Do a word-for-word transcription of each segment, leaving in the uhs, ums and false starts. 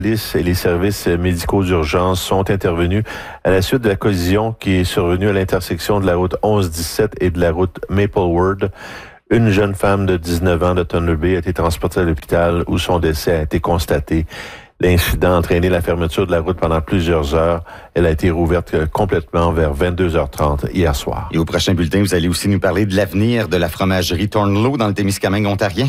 La police et les services médicaux d'urgence sont intervenus à la suite de la collision qui est survenue à l'intersection de la route onze dix-sept et de la route Maplewood. Une jeune femme de dix-neuf ans de Thunder Bay a été transportée à l'hôpital où son décès a été constaté. L'incident a entraîné la fermeture de la route pendant plusieurs heures. Elle a été rouverte complètement vers vingt-deux heures trente hier soir. Et au prochain bulletin, vous allez aussi nous parler de l'avenir de la fromagerie Thornlow dans le Témiscamingue ontarien.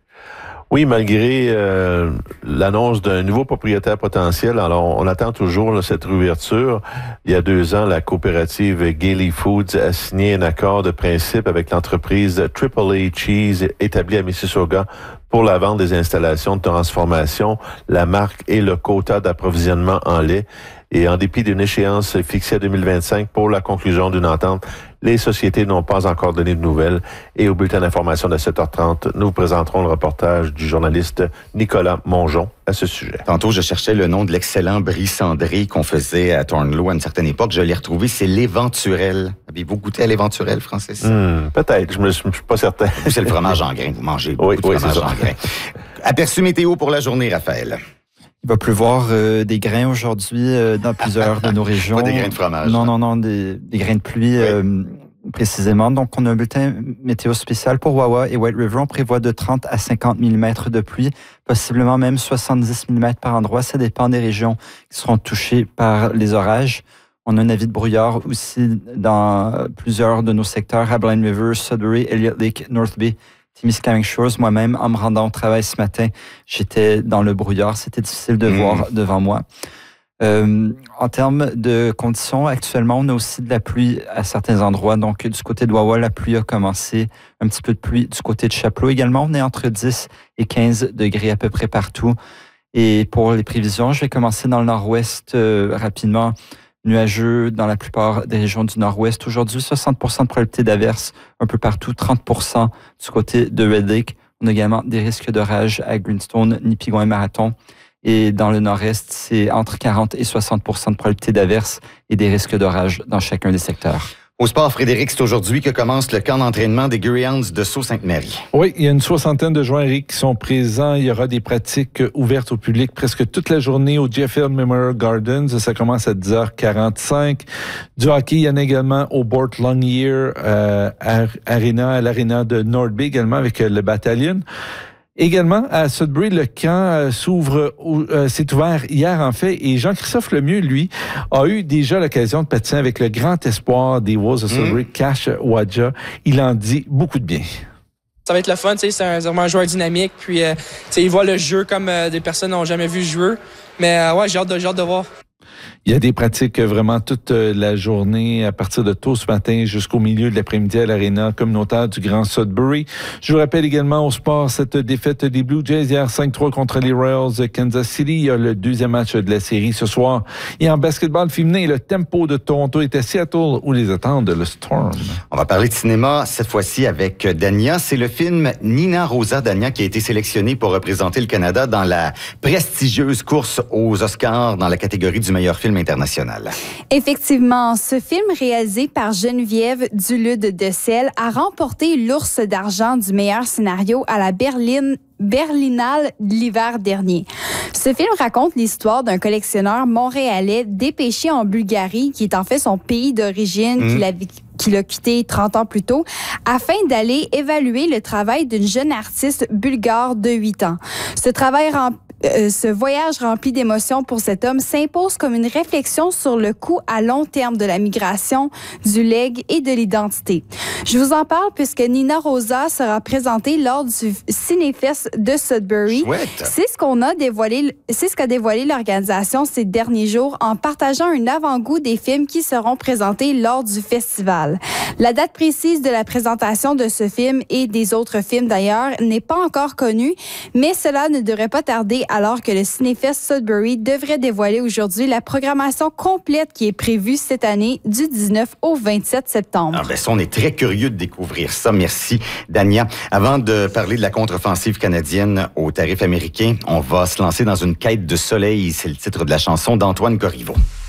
Oui, malgré euh, l'annonce d'un nouveau propriétaire potentiel, alors on attend toujours là, cette réouverture. Il y a deux ans, la coopérative Gailey Foods a signé un accord de principe avec l'entreprise Triple A Cheese établie à Mississauga pour la vente des installations de transformation, la marque et le quota d'approvisionnement en lait. Et en dépit d'une échéance fixée à deux mille vingt-cinq pour la conclusion d'une entente, les sociétés n'ont pas encore donné de nouvelles. Et au bulletin d'information de sept heures trente, nous vous présenterons le reportage du journaliste Nicolas Mongeon à ce sujet. Tantôt, je cherchais le nom de l'excellent brie cendré qu'on faisait à Thornlow à une certaine époque. Je l'ai retrouvé, c'est l'Éventurel. Avez-vous goûté à l'Éventurel, Francis? Hmm, peut-être, je ne suis pas certain. C'est le fromage en grains, vous mangez beaucoup oui, de oui, fromage en grains. Aperçu météo pour la journée, Raphaël. Il va pleuvoir euh, des grains aujourd'hui euh, dans plusieurs de nos régions. Pas des grains de fromage. Non, non, non, des, des grains de pluie oui. euh, précisément. Donc, on a un bulletin météo spécial pour Wawa et White River. On prévoit de trente à cinquante millimètres de pluie, possiblement même soixante-dix millimètres par endroit. Ça dépend des régions qui seront touchées par les orages. On a un avis de brouillard aussi dans plusieurs de nos secteurs, à Blind River, Sudbury, Elliott Lake, North Bay, Témiscamingue Shores. Moi-même, en me rendant au travail ce matin, j'étais dans le brouillard. C'était difficile de mmh. voir devant moi. Euh, en termes de conditions, actuellement, on a aussi de la pluie à certains endroits. Donc, du côté de Wawa, la pluie a commencé. Un petit peu de pluie du côté de Chapleau également. On est entre dix et quinze degrés à peu près partout. Et pour les prévisions, je vais commencer dans le nord-ouest euh, rapidement. Nuageux dans la plupart des régions du nord-ouest. Aujourd'hui, soixante pour cent de probabilité d'averse un peu partout, trente pour cent du côté de Red Lake. On a également des risques d'orage à Greenstone, Nipigon et Marathon. Et dans le nord-est, c'est entre quarante et soixante pour cent de probabilité d'averse et des risques d'orage dans chacun des secteurs. Au sport, Frédéric, c'est aujourd'hui que commence le camp d'entraînement des Greyhounds de Sault-Sainte-Marie. Oui, il y a une soixantaine de joueurs, Eric, qui sont présents. Il y aura des pratiques ouvertes au public presque toute la journée au J F L Memorial Gardens. Ça commence à dix heures quarante-cinq. Du hockey, il y en a également au Bort Longyear euh, Arena, à l'aréna de North Bay également avec le Battalion. Également, à Sudbury, le camp euh, s'ouvre, euh, s'est ouvert hier en fait, et Jean-Christophe Lemieux, lui, a eu déjà l'occasion de patiner avec le grand espoir des Wolves de Sudbury, mmh. Cash Wadja. Il en dit beaucoup de bien. Ça va être le fun, tu sais, c'est un, vraiment un joueur dynamique, puis euh, tu sais, il voit le jeu comme euh, des personnes n'ont jamais vu jouer. Mais euh, ouais, j'ai hâte de, j'ai hâte de voir. Il y a des pratiques vraiment toute la journée, à partir de tôt ce matin jusqu'au milieu de l'après-midi à l'aréna communautaire du Grand Sudbury. Je vous rappelle également au sport cette défaite des Blue Jays hier cinq trois contre les Royals de Kansas City. Il y a le deuxième match de la série ce soir. Et en basketball féminin, le Tempo de Toronto est à Seattle où les attendent le Storm. On va parler de cinéma cette fois-ci avec Dania. C'est le film Nina Rosa, Dania, qui a été sélectionné pour représenter le Canada dans la prestigieuse course aux Oscars dans la catégorie du meilleur film international. Effectivement, ce film réalisé par Geneviève Dulude-Decelles a remporté l'Ours d'argent du meilleur scénario à la Berlin Berlinale l'hiver dernier. Ce film raconte l'histoire d'un collectionneur montréalais dépêché en Bulgarie, qui est en fait son pays d'origine, mmh. qu'il a qu'il a quitté trente ans plus tôt, afin d'aller évaluer le travail d'une jeune artiste bulgare de huit ans. Ce travail rempli Euh, ce voyage rempli d'émotions pour cet homme s'impose comme une réflexion sur le coût à long terme de la migration, du legs et de l'identité. Je vous en parle puisque Nina Rosa sera présentée lors du Cinéfest de Sudbury. Chouette. C'est ce qu'on a dévoilé, c'est ce qu'a dévoilé l'organisation ces derniers jours en partageant un avant-goût des films qui seront présentés lors du festival. La date précise de la présentation de ce film et des autres films d'ailleurs n'est pas encore connue, mais cela ne devrait pas tarder alors que le Cinéfest Sudbury devrait dévoiler aujourd'hui la programmation complète qui est prévue cette année du dix-neuf au vingt-sept septembre. Ah ben ça, on est très curieux de découvrir ça. Merci, Dania. Avant de parler de la contre-offensive canadienne aux tarifs américains, on va se lancer dans une quête de soleil. C'est le titre de la chanson d'Antoine Corriveau.